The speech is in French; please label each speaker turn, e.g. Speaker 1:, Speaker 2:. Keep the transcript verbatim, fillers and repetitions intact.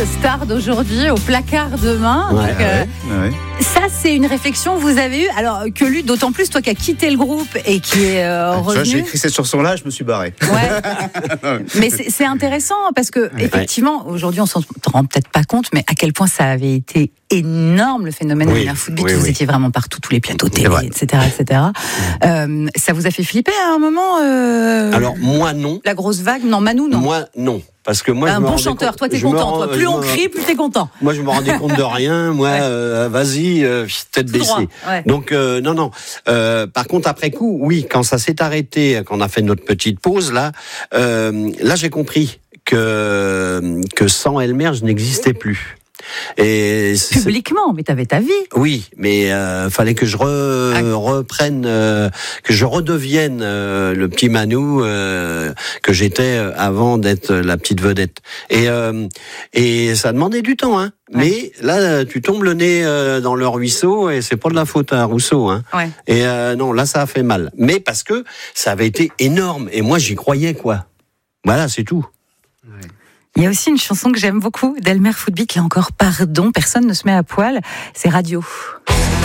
Speaker 1: star d'aujourd'hui au placard demain.
Speaker 2: Ouais,
Speaker 1: Donc, euh,
Speaker 2: ouais, ouais.
Speaker 1: Ça, c'est une réflexion que vous avez eue. Alors que lui, d'autant plus, toi qui as quitté le groupe et qui est euh,
Speaker 2: Ah, tu vois,
Speaker 1: revenu.
Speaker 2: j'ai écrit cette chanson-là, je me suis barré.
Speaker 1: Ouais. Mais c'est, c'est intéressant parce que effectivement, aujourd'hui, on s'en rend peut-être pas compte, mais à quel point ça avait été énorme le phénomène
Speaker 2: Oui,
Speaker 1: de Delmare Footbeat.
Speaker 2: oui,
Speaker 1: Vous
Speaker 2: oui.
Speaker 1: étiez vraiment partout, tous les plateaux télé, et cetera, et cetera. Euh, ça vous a fait flipper à un moment euh,
Speaker 3: Alors moi non.
Speaker 1: La grosse vague, non, Manu, non.
Speaker 3: Moi non. Parce que moi,
Speaker 1: un
Speaker 3: je me
Speaker 1: bon
Speaker 3: rendais
Speaker 1: chanteur,
Speaker 3: compte-
Speaker 1: toi t'es
Speaker 3: je me
Speaker 1: content,
Speaker 3: rends-
Speaker 1: toi. Plus
Speaker 3: je
Speaker 1: on
Speaker 3: me-
Speaker 1: crie, plus t'es content.
Speaker 3: Moi, je me rendais compte de rien. Moi,
Speaker 1: Ouais.
Speaker 3: euh, vas-y, euh, tête
Speaker 1: Tout
Speaker 3: baissée.
Speaker 1: droit, ouais.
Speaker 3: Donc, euh, non, non. Euh, par contre, après coup, oui, quand ça s'est arrêté, quand on a fait notre petite pause, là, euh, là, j'ai compris que que sans Elmer, je n'existais plus. Et c'est-
Speaker 1: Publiquement, mais t'avais ta vie.
Speaker 3: oui, mais euh, fallait que je re-
Speaker 1: Ah.
Speaker 3: reprenne, euh, que je redevienne euh, le petit Manou euh, que j'étais avant d'être la petite vedette. Et euh, et ça demandait du temps, hein.
Speaker 1: Ouais.
Speaker 3: Mais là, tu tombes le nez euh, dans le ruisseau et c'est pas de la faute à Rousseau, hein.
Speaker 1: Ouais.
Speaker 3: Et euh, non, là, ça a fait mal. Mais parce que ça avait été énorme et moi, j'y croyais, quoi. Voilà, c'est tout.
Speaker 1: Il y a aussi une chanson que j'aime beaucoup, Delmare Footbeat, là encore, pardon, personne ne se met à poil, c'est Radio.